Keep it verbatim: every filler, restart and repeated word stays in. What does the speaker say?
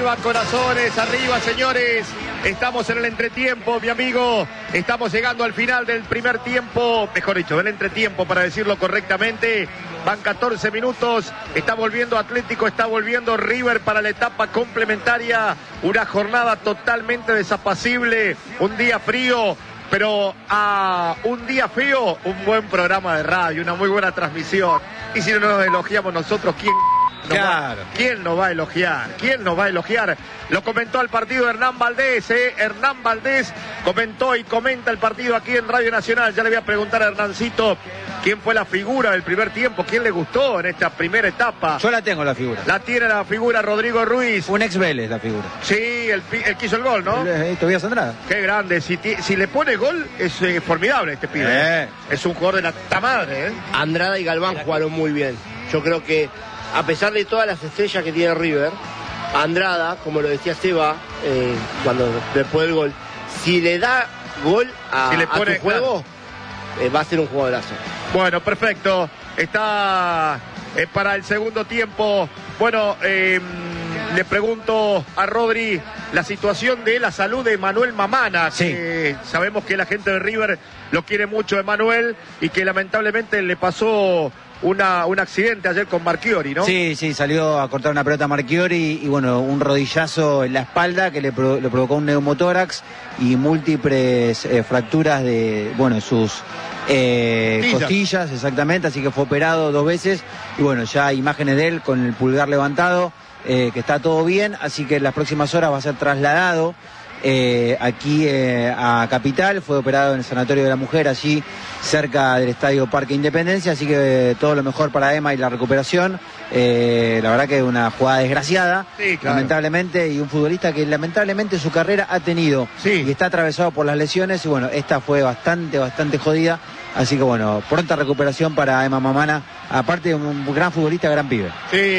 Arriba, corazones, arriba, señores. Estamos en el entretiempo, mi amigo. Estamos llegando al final del primer tiempo, mejor dicho, del entretiempo, para decirlo correctamente. Van catorce minutos. Está volviendo Atlético, está volviendo River para la etapa complementaria. Una jornada totalmente desapacible. Un día frío. Pero a un día feo, un buen programa de radio, una muy buena transmisión. Y si no nos elogiamos nosotros, ¿quién nos, claro. va, ¿quién nos va a elogiar? ¿Quién nos va a elogiar? Lo comentó al partido Hernán Valdés, ¿eh? Hernán Valdés comentó y comenta el partido aquí en Radio Nacional. Ya le voy a preguntar a Hernancito quién fue la figura del primer tiempo, quién le gustó en esta primera etapa. Yo la tengo, la figura. La tiene la figura Rodrigo Ruiz. Un ex Vélez, la figura. Sí, el, el que hizo el gol, ¿no? Eh, Tobías Andrada. Qué grande. Si, si le pone gol, es eh, formidable este pibe. Eh. Es un jugador de la puta madre, ¿eh? Andrada y Galván jugaron muy bien. Yo creo que, a pesar de todas las estrellas que tiene River, Andrada, como lo decía Seba, eh, cuando después del gol, si le da gol a, si le pone, a tu juego, claro. eh, va a ser un jugadorazo. Bueno, perfecto. Está eh, para el segundo tiempo. Bueno, eh, le pregunto a Rodri la situación de la salud de Manuel Mamana. Sí. Que sabemos que la gente de River lo quiere mucho, Emanuel, y que lamentablemente le pasó Una, un accidente ayer con Marchiori, ¿no? Sí, sí, salió a cortar una pelota a Marchiori y bueno, un rodillazo en la espalda que le, pro, le provocó un neumotórax y múltiples eh, fracturas de, bueno, sus eh, costillas, exactamente, así que fue operado dos veces y bueno, ya hay imágenes de él con el pulgar levantado, eh, que está todo bien, así que en las próximas horas va a ser trasladado Eh, aquí eh, a Capital. Fue operado en el Sanatorio de la Mujer, allí cerca del Estadio Parque Independencia, así que eh, todo lo mejor para Emma y la recuperación. Eh, la verdad que una jugada desgraciada, sí, claro. lamentablemente, y un futbolista que lamentablemente su carrera ha tenido sí. y está atravesado por las lesiones, y bueno, esta fue bastante, bastante jodida, así que bueno, pronta recuperación para Emma Mamana, aparte de un gran futbolista, gran pibe. Sí.